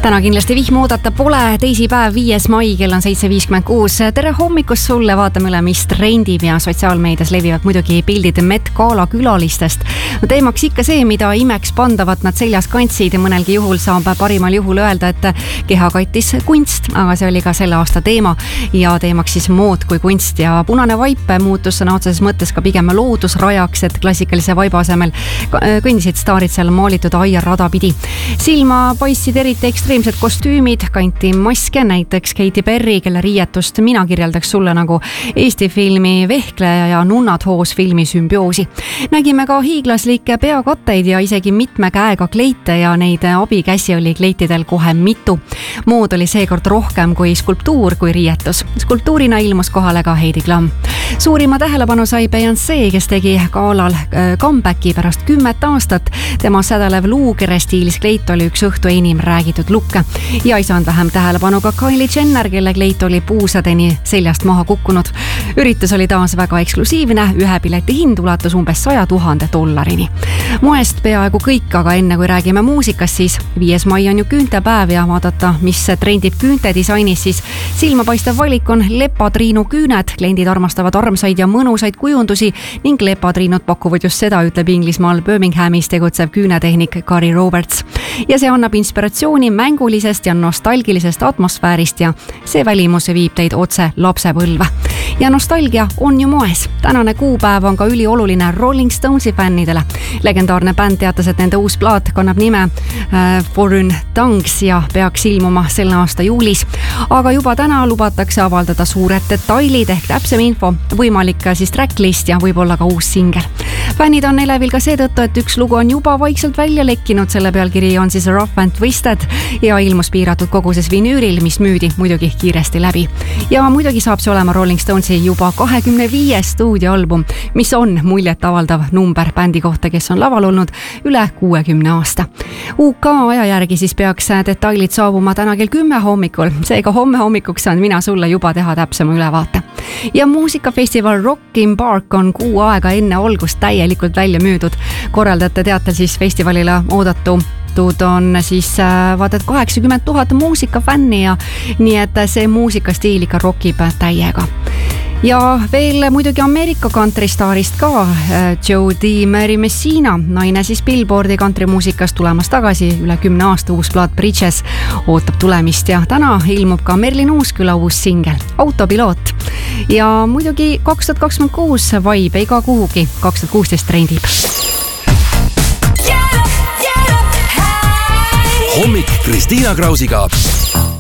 Täna kindlasti vihma oodata pole, teisipäev 5. mai, kell on 7.56. Tere hommikust sulle, vaatame üle, mis trendib ja sotsiaalmeedias levivad muidugi pildid Met Gala külalistest. Teemaks ikka see, mida imeks pandavat nad seljas kantsid ja mõnelgi juhul saab parimal juhul öelda, et keha kattis kunst, aga see oli ka selle aasta teema ja teemaks siis mood kui kunst ja punane vaip muutus sõna otseses mõttes ka pigem loodusrajaks, et klassikalise vaiba asemel kõndisid staarid seal maalitud aiarada pidi. Silma paistsid eriti ekstreemsed kostüümid, kanti maske, näiteks Katy Perry, kelle riietust mina kirjeldaks sulle nagu Eesti filmi Vehkleja ja Nunnad hoos filmi Sümbioosi. Nägime ka hiiglaslikke peakatteid ja isegi mitme käega kleite ja neid abikäsi oli kleitidel kohe mitu. Mood oli seekord rohkem kui skulptuur kui riietus. Skulptuurina ilmus kohale ka Heidi Klum. Suurima tähelepanu sai Beyoncé, kes tegi galal comebacki pärast 10 aastat. Tema sädelev luukere stiilis kleit oli üks õhtu enim räägitud lukke. Ja ei saanud vähem tähelepanu ka Kylie Jenner, kelle kleit oli puusadeni seljast maha kukkunud. Üritus oli taas väga eksklusiivne, ühe pileti hind ulatus umbes $100,000. Moest peaaegu kõik, aga enne kui räägime muusikast, siis 5. mai on ju küüntepäev ja vaadata, mis trendib küünte disainis, siis silmapaistev valik on lepatriinu küüned. Kliendid armastavad armsaid ja mõnusaid kujundusi ning lepatriinud pakuvad just seda, ütleb Inglismaal Birminghamis tegutsev küünetehnik Gary Roberts. Ja see annab inspiratsiooni mängulisest ja nostalgilisest atmosfäärist ja see välimus viib teid otse lapsepõlve. Ja nostalgia on ju moes. Tänane kuupäev on ka ülioluline Rolling Stonesi fännidele. Legendaarne bänd teatas, et nende uus plaat kannab nime Foreign Tongues ja peaks ilmuma selle aasta juulis. Aga juba täna lubatakse avaldada suured detailid ehk täpsem info, võimalik siis tracklist ja võib-olla ka uus singel. Fännid on elevil ka seetõttu, et üks lugu on juba vaikselt välja lekkinud, selle pealkiri on siis Rough and Twisted ja ilmus piiratud koguses vinüüril, mis müüdi muidugi kiiresti läbi. Ja muidugi saab see olema Rolling Stonesi juba 25. stuudioalbum, mis on muljet avaldav number bändi kohta, kes on laval olnud üle 60 aasta. UK aja järgi siis peaks detailid saabuma täna kell 10 hommikul, seega homme hommikuks saan mina sulle juba teha täpsema ülevaate. Ja muusikafestival Rock in Park on kuu aega enne algust täielikult välja müüdud. Korraldajate teatel siis festivalile oodatud on siis vaatad 80,000 muusikafänni ja nii, et see muusikastiil ikka rockib täiega. Ja veel muidugi Ameerika kantristaarist ka Jody Mary Messina, naine siis Billboardi kantrimuusikast tulemas tagasi, üle 10 aasta uus plaat Bridges ootab tulemist ja täna ilmub ka Merlin Uusküla uus singel Autopiloot. Ja muidugi 2026 vibe ei ka kuhugi, 2016 trendib. Hommik Kristiina Krausiga.